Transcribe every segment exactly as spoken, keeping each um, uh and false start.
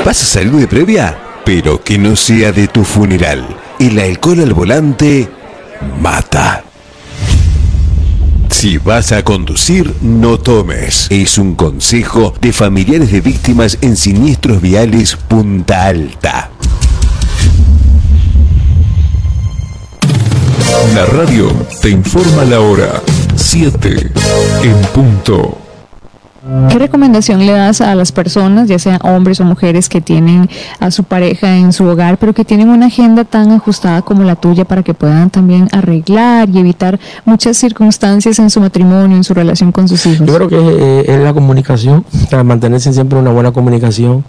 ¿Vas a salir de previa? Pero que no sea de tu funeral. El alcohol al volante mata. Si vas a conducir, no tomes. Es un consejo de familiares de víctimas en Siniestros Viales Punta Alta. La radio te informa la hora. siete en punto. ¿Qué recomendación le das a las personas, ya sean hombres o mujeres, que tienen a su pareja en su hogar, pero que tienen una agenda tan ajustada como la tuya, para que puedan también arreglar y evitar muchas circunstancias en su matrimonio, en su relación con sus hijos? Yo creo que eh, es la comunicación, para mantenerse siempre una buena comunicación.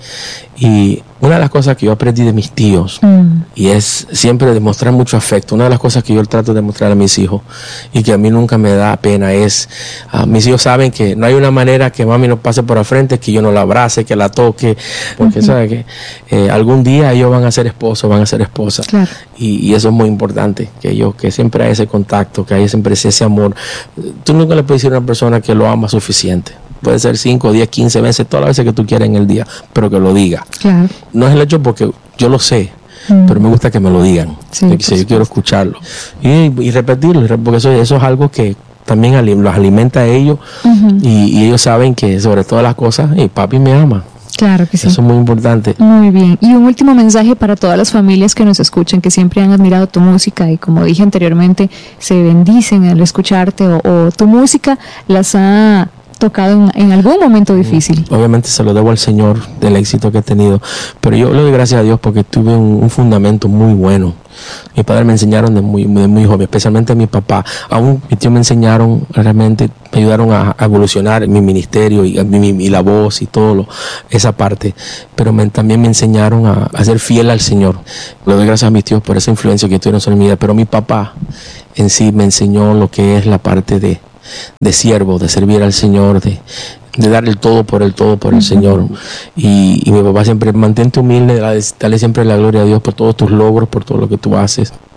Y una de las cosas que yo aprendí de mis tíos, mm. y es siempre demostrar mucho afecto. Una de las cosas que yo trato de mostrar a mis hijos y que a mí nunca me da pena es, uh, mis hijos saben que no hay una manera que mami nos pase por la frente que yo no la abrace, que la toque, porque uh-huh. sabe que eh, algún día ellos van a ser esposos, van a ser esposas. Claro. Y, y eso es muy importante, que ellos, que siempre hay ese contacto, que hay siempre ese amor. Tú nunca le puedes decir a una persona que lo ama suficiente. Puede ser cinco, diez, quince veces, todas las veces que tú quieras en el día, pero que lo diga. Claro. No es el hecho porque yo lo sé, mm. pero me gusta que me lo digan. Sí, yo, yo quiero escucharlo. Y, y repetirlo, porque eso, eso es algo que también los alimenta a ellos, uh-huh. y, y ellos saben que sobre todas las cosas, hey, papi me ama. Claro que sí. Eso es muy importante. Muy bien. Y un último mensaje para todas las familias que nos escuchan, que siempre han admirado tu música y, como dije anteriormente, se bendicen al escucharte, o, o tu música las ha tocado en, en algún momento difícil. Obviamente se lo debo al Señor del éxito que he tenido, pero yo le doy gracias a Dios porque tuve un, un fundamento muy bueno. Mis padres me enseñaron de muy, de muy joven, especialmente mi papá. Aún mis tíos me enseñaron, realmente me ayudaron a, a evolucionar mi ministerio y, mi, mi, la voz y todo lo, esa parte, pero me, también me enseñaron a, a ser fiel al Señor. Le doy gracias a mis tíos por esa influencia que tuvieron sobre mi vida, pero mi papá en sí me enseñó lo que es la parte de de siervo, de servir al Señor, de, de dar el todo por el todo por el uh-huh. Señor. Y, y mi papá siempre, mantente humilde, dale, dale siempre la gloria a Dios por todos tus logros, por todo lo que tú haces.